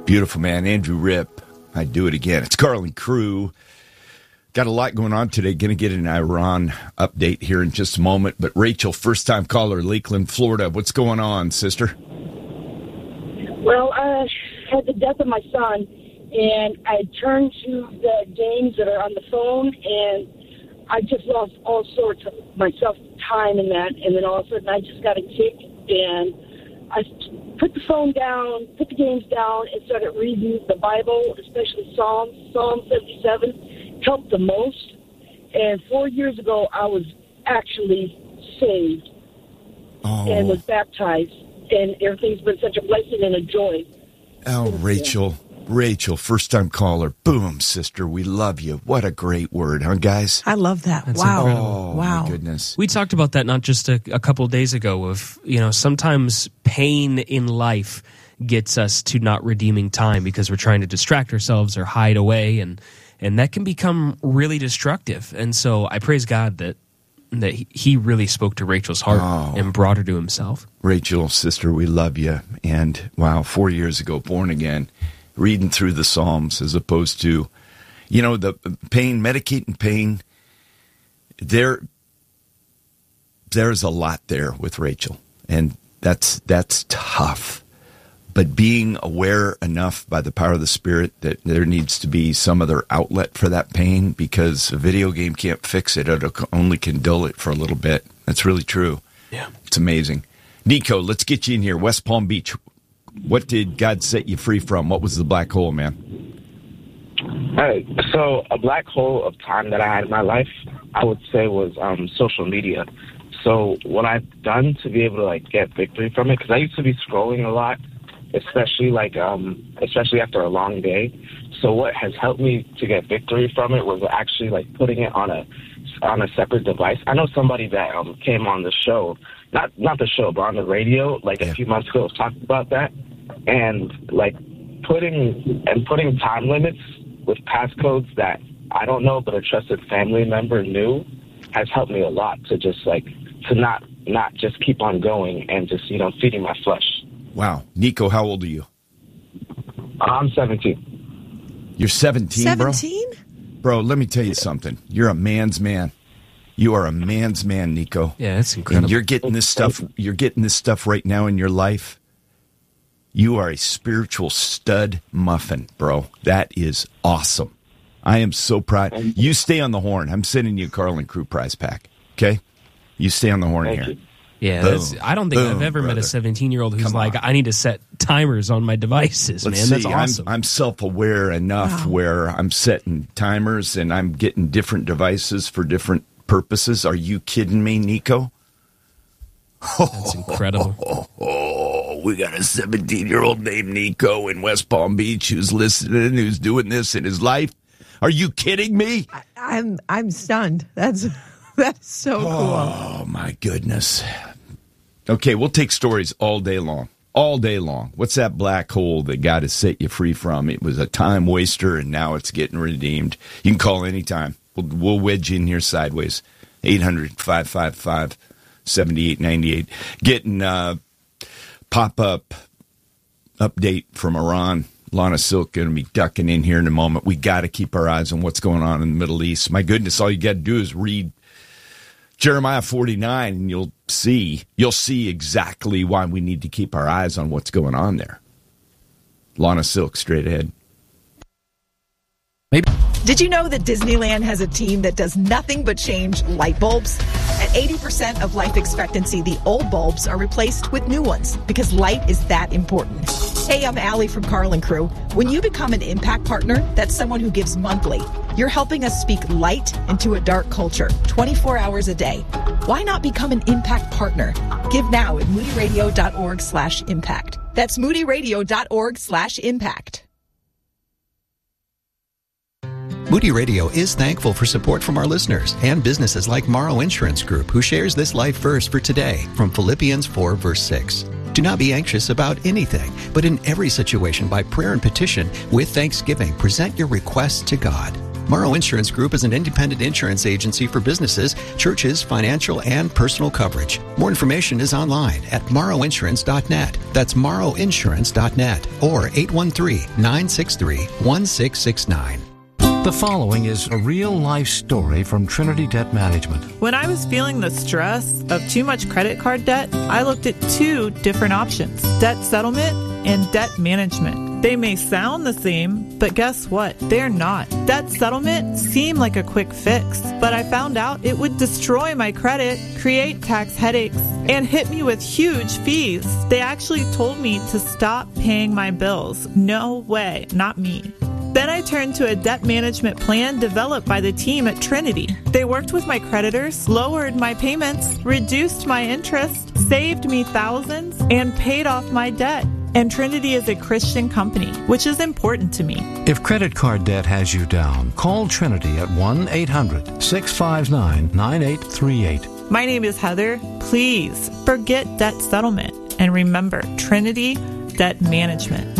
Beautiful, man. Andrew Ripp. I'd do it again. It's Carl and Crew. Got a lot going on today. Going to get an Iran update here in just a moment. But Rachel, first-time caller, Lakeland, Florida. What's going on, sister? Well, I had the death of my son, and I turned to the games that are on the phone, and I just lost all sorts of myself time in that. And then all of a sudden, I just got a kick, and I put the phone down, put the games down, and started reading the Bible, especially Psalm 77. Helped the most. And 4 years ago, I was actually saved and was baptized. And everything's been such a blessing and a joy. Oh, Rachel. Rachel, first-time caller. Boom, sister. We love you. What a great word, huh, guys? I love that. That's wow. incredible. Oh, wow. my goodness. We talked about that not just a couple of days ago of, sometimes pain in life gets us to not redeeming time because we're trying to distract ourselves or hide away, and that can become really destructive. And so I praise God that he really spoke to Rachel's heart and brought her to himself. Rachel, sister, we love you. And, wow, 4 years ago, born again, reading through the Psalms as opposed to, the pain, medicating pain. There's a lot there with Rachel, and that's tough. But being aware enough by the power of the Spirit that there needs to be some other outlet for that pain, because a video game can't fix it. It'll only condole it for a little bit. That's really true. Yeah. It's amazing. Nico, let's get you in here. West Palm Beach. What did God set you free from? What was the black hole, man? Hey, so a black hole of time that I had in my life, I would say, was social media. So what I've done to be able to get victory from it, because I used to be scrolling a lot, especially after a long day. So what has helped me to get victory from it was actually putting it on a separate device. I know somebody that came on the show, not the show, but on the radio a few months ago, was talking about that, and putting time limits with passcodes that I don't know but a trusted family member knew has helped me a lot to just to not just keep on going and just feeding my flesh. Wow. Nico, how old are you? I'm 17. You're 17, bro? 17? Bro, let me tell you something. You're a man's man. You are a man's man, Nico. Yeah, that's incredible. And you're getting this stuff right now in your life. You are a spiritual stud muffin, bro. That is awesome. I am so proud. You stay on the horn. I'm sending you a Carl and Crew prize pack, okay? You stay on the horn Thank here. you. Yeah, I don't think I've ever met a 17-year-old who's I need to set timers on my devices, Let's man. see. That's awesome. I'm self-aware enough where I'm setting timers and I'm getting different devices for different purposes. Are you kidding me, Nico? That's incredible. We got a 17-year-old named Nico in West Palm Beach who's listening, who's doing this in his life. Are you kidding me? I'm stunned. That's so cool. Oh, my goodness. Okay, we'll take stories all day long. All day long. What's that black hole that God has set you free from? It was a time waster, and now it's getting redeemed. You can call anytime. We'll wedge you in here sideways. 800-555-7898. Getting pop-up update from Iran. Lana Silk going to be ducking in here in a moment. We got to keep our eyes on what's going on in the Middle East. My goodness, all you got to do is read Jeremiah 49, and you'll see exactly why we need to keep our eyes on what's going on there. Lana Silk, straight ahead. Maybe. Did you know that Disneyland has a team that does nothing but change light bulbs? At 80% of life expectancy, the old bulbs are replaced with new ones because light is that important. Hey, I'm Allie from Carl and Crew. When you become an Impact Partner, that's someone who gives monthly. You're helping us speak light into a dark culture, 24 hours a day. Why not become an Impact Partner? Give now at moodyradio.org/impact. That's moodyradio.org/impact. Moody Radio is thankful for support from our listeners and businesses like Morrow Insurance Group, who shares this life verse for today from Philippians 4, verse 6. Do not be anxious about anything, but in every situation by prayer and petition with thanksgiving present your requests to God. Morrow Insurance Group is an independent insurance agency for businesses, churches, financial, and personal coverage. More information is online at morrowinsurance.net. That's morrowinsurance.net or 813-963-1669. The following is a real-life story from Trinity Debt Management. When I was feeling the stress of too much credit card debt, I looked at two different options: debt settlement and debt management. They may sound the same, but guess what? They're not. Debt settlement seemed like a quick fix, but I found out it would destroy my credit, create tax headaches, and hit me with huge fees. They actually told me to stop paying my bills. No way, not me. Then I turned to a debt management plan developed by the team at Trinity. They worked with my creditors, lowered my payments, reduced my interest, saved me thousands, and paid off my debt. And Trinity is a Christian company, which is important to me. If credit card debt has you down, call Trinity at 1-800-659-9838. My name is Heather. Please forget debt settlement. And remember, Trinity Debt Management.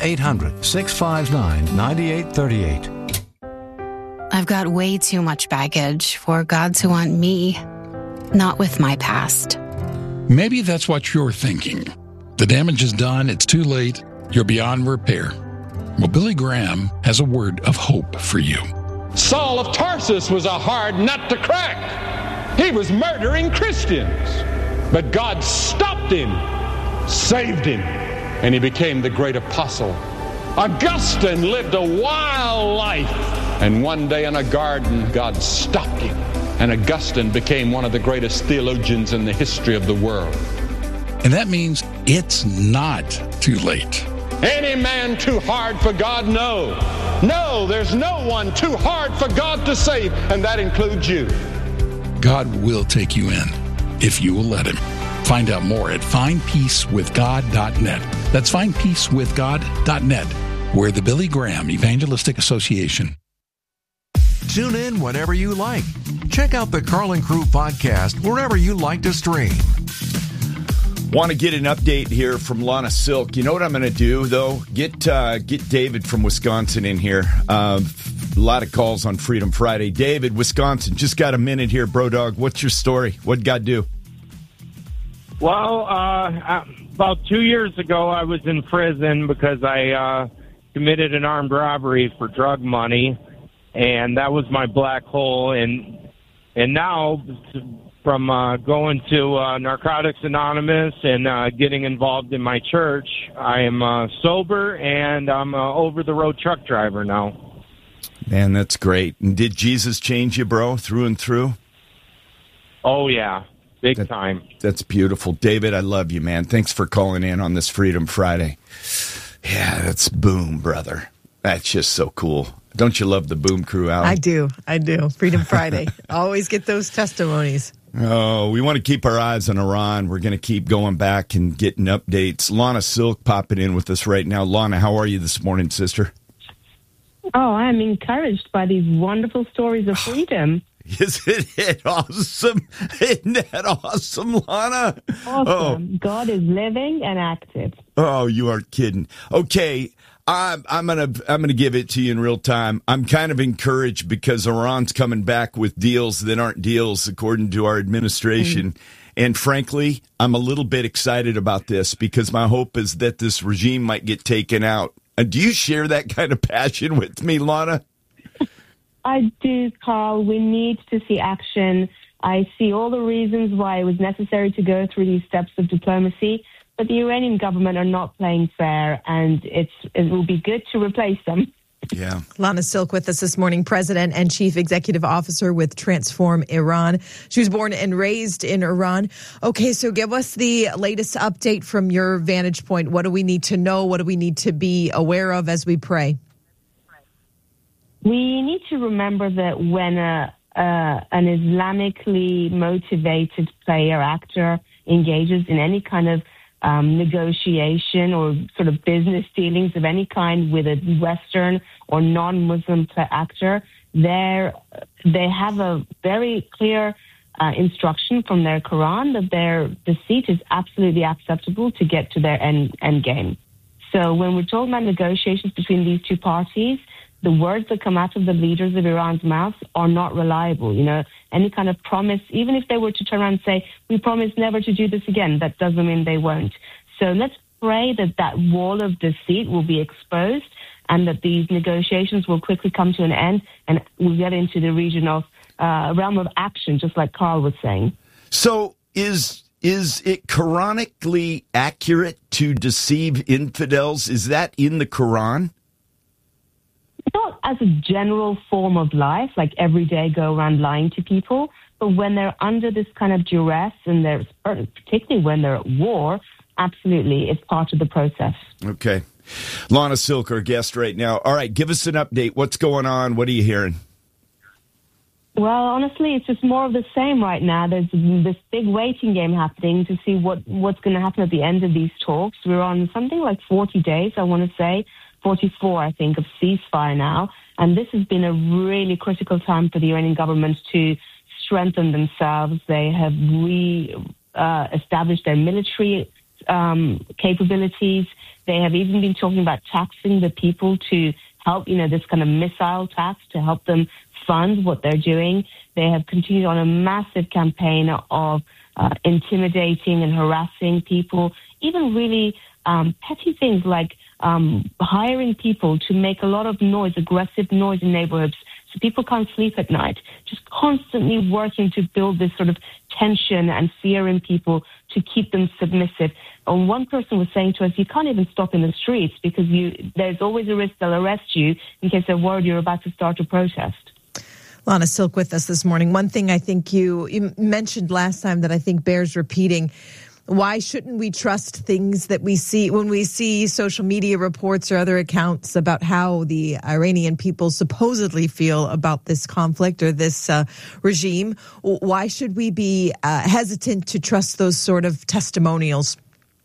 1-800-659-9838. I've got way too much baggage for God to want me, not with my past. Maybe that's what you're thinking. The damage is done, it's too late, you're beyond repair. Well, Billy Graham has a word of hope for you. Saul of Tarsus was a hard nut to crack. He was murdering Christians. But God stopped him, saved him, and he became the great apostle. Augustine lived a wild life, and one day in a garden, God stopped him, and Augustine became one of the greatest theologians in the history of the world. And that means it's not too late. Any man too hard for God? No. No, there's no one too hard for God to save, and that includes you. God will take you in if you will let him. Find out more at findpeacewithgod.net. That's findpeacewithgod.net. We're the Billy Graham Evangelistic Association. Tune in whenever you like. Check out the Carl and Crew podcast wherever you like to stream. Want to get an update here from Lana Silk. You know what I'm going to do, though? Get David from Wisconsin in here. A lot of calls on Freedom Friday. David, Wisconsin, just got a minute here, bro dog. What's your story? What'd God do? Well, about 2 years ago, I was in prison because I committed an armed robbery for drug money, and that was my black hole. And now, from going to Narcotics Anonymous and getting involved in my church, I am sober, and I'm an over-the-road truck driver now. Man, that's great. And did Jesus change you, bro, through and through? Oh, yeah. Big time. That's beautiful. David, I love you, man. Thanks for calling in on this Freedom Friday. Yeah, that's boom, brother. That's just so cool. Don't you love the Boom Crew, Alan? I do. Freedom Friday. Always get those testimonies. Oh, we want to keep our eyes on Iran. We're going to keep going back and getting updates. Lana Silk popping in with us right now. Lana, how are you this morning, sister? Oh, I'm encouraged by these wonderful stories of freedom. Isn't it awesome? Isn't that awesome, Lana? Awesome. Oh. God is living and active. Oh, you aren't kidding. Okay, I'm gonna give it to you in real time. I'm kind of encouraged because Iran's coming back with deals that aren't deals according to our administration. And frankly, I'm a little bit excited about this because my hope is that this regime might get taken out. Do you share that kind of passion with me, Lana? I do, Carl. We need to see action. I see all the reasons why it was necessary to go through these steps of diplomacy, but the Iranian government are not playing fair, and it will be good to replace them. Yeah. Lana Silk with us this morning, President and Chief Executive Officer with Transform Iran. She was born and raised in Iran. Okay, so give us the latest update from your vantage point. What do we need to know? What do we need to be aware of as we pray? We need to remember that when an Islamically motivated actor engages in any kind of negotiation or sort of business dealings of any kind with a Western or non-Muslim actor, they have a very clear instruction from their Quran that their deceit is absolutely acceptable to get to their end game. So when we're talking about negotiations between these two parties, the words that come out of the leaders of Iran's mouths are not reliable. You know, any kind of promise, even if they were to turn around and say, we promise never to do this again, that doesn't mean they won't. So let's pray that that wall of deceit will be exposed and that these negotiations will quickly come to an end and we'll get into the region of realm of action, just like Carl was saying. So is it Quranically accurate to deceive infidels? Is that in the Quran? Not as a general form of life, like every day go around lying to people, but when they're under this kind of duress and they're, particularly when they're at war, absolutely, it's part of the process. Okay. Lana Silk, our guest right now. All right, give us an update. What's going on? What are you hearing? Well, honestly, it's just more of the same right now. There's this big waiting game happening to see what's going to happen at the end of these talks. We're on something like 40 days, I want to say, 44, I think, of ceasefire now. And this has been a really critical time for the Iranian government to strengthen themselves. They have established their military capabilities. They have even been talking about taxing the people to help, this kind of missile tax to help them fund what they're doing. They have continued on a massive campaign of intimidating and harassing people, even really petty things like hiring people to make a lot of noise, aggressive noise in neighborhoods so people can't sleep at night, just constantly working to build this sort of tension and fear in people to keep them submissive. And one person was saying to us, you can't even stop in the streets because there's always a risk they'll arrest you in case they're worried you're about to start a protest. Lana Silk with us this morning. One thing I think you mentioned last time that I think bears repeating, why shouldn't we trust things that we see when we see social media reports or other accounts about how the Iranian people supposedly feel about this conflict or this regime? Why should we be hesitant to trust those sort of testimonials?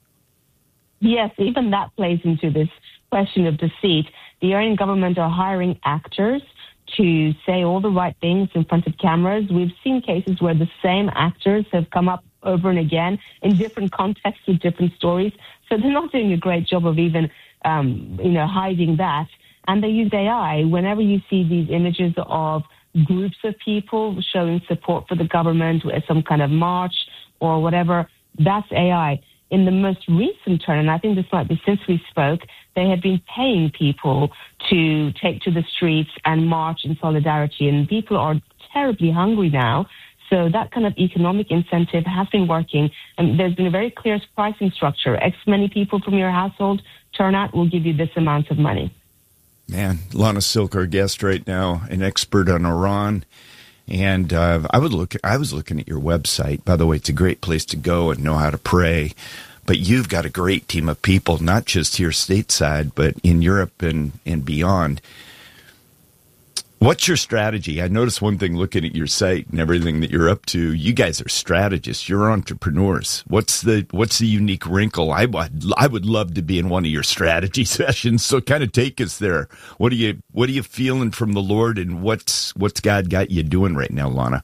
Yes, even that plays into this question of deceit. The Iranian government are hiring actors to say all the right things in front of cameras. We've seen cases where the same actors have come up over and again in different contexts with different stories. So they're not doing a great job of even, hiding that. And they use AI. Whenever you see these images of groups of people showing support for the government, some kind of march or whatever, that's AI. In the most recent turn, and I think this might be since we spoke, they have been paying people to take to the streets and march in solidarity. And people are terribly hungry now. So that kind of economic incentive has been working. And there's been a very clear pricing structure. X many people from your household turn out, will give you this amount of money. Man, Lana Silk, our guest right now, an expert on Iran. And I was looking at your website. By the way, it's a great place to go and know how to pray. But you've got a great team of people, not just here stateside, but in Europe and beyond. What's your strategy? I noticed one thing looking at your site and everything that you're up to. You guys are strategists. You're entrepreneurs. What's the unique wrinkle? I would love to be in one of your strategy sessions. So kind of take us there. What are you feeling from the Lord, and what's God got you doing right now, Lana?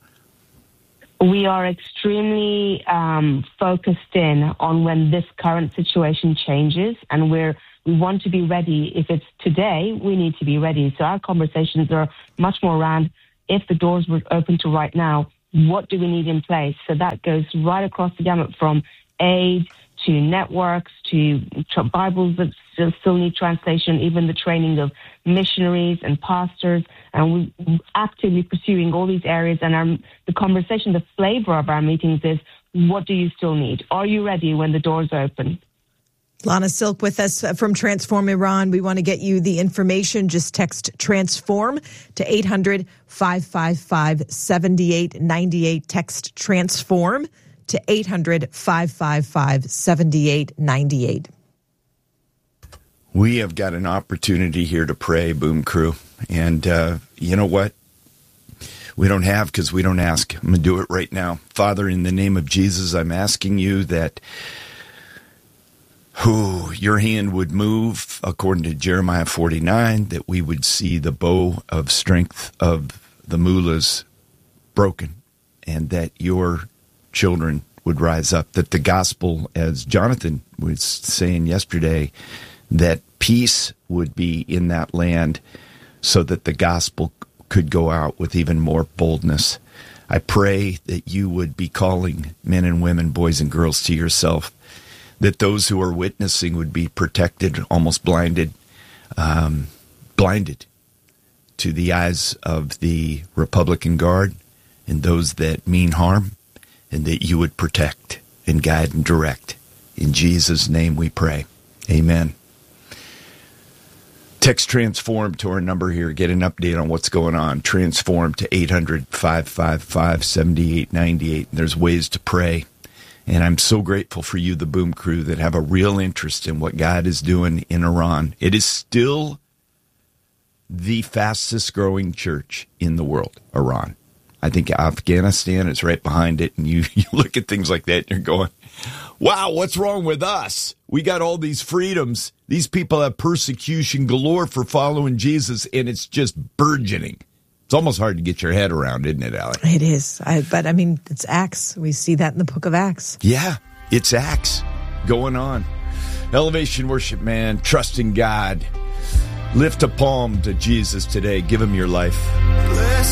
We are extremely focused in on when this current situation changes, and we want to be ready. If it's today, we need to be ready. So our conversations are much more around, if the doors were open to right now, what do we need in place? So that goes right across the gamut from aid to networks to Bibles that still need translation, even the training of missionaries and pastors. And we're actively pursuing all these areas. And the conversation, the flavor of our meetings is, what do you still need? Are you ready when the doors open? Lana Silk with us from Transform Iran. We want to get you the information. Just text TRANSFORM to 800-555-7898. Text TRANSFORM to 800-555-7898. We have got an opportunity here to pray, Boom Crew. And you know what? We don't have because we don't ask. I'm going to do it right now. Father, in the name of Jesus, I'm asking you that your hand would move according to Jeremiah 49, that we would see the bow of strength of the mullahs broken, and that your children would rise up, that the gospel, as Jonathan was saying yesterday, that peace would be in that land, so that the gospel could go out with even more boldness. I pray that you would be calling men and women, boys and girls, to yourself, that those who are witnessing would be protected, almost blinded to the eyes of the Republican Guard and those that mean harm, and that you would protect and guide and direct. In Jesus' name we pray. Amen. Text Transform to our number here. Get an update on what's going on. Transform to 800-555-7898. There's ways to pray. And I'm so grateful for you, the Boom Crew, that have a real interest in what God is doing in Iran. It is still the fastest growing church in the world, Iran. I think Afghanistan is right behind it. And you look at things like that and you're going, wow, what's wrong with us? We got all these freedoms. These people have persecution galore for following Jesus, and it's just burgeoning. It's almost hard to get your head around, isn't it, Allie? It is. But it's Acts. We see that in the book of Acts. Yeah, it's Acts going on. Elevation Worship, man. Trusting God. Lift a palm to Jesus today. Give him your life.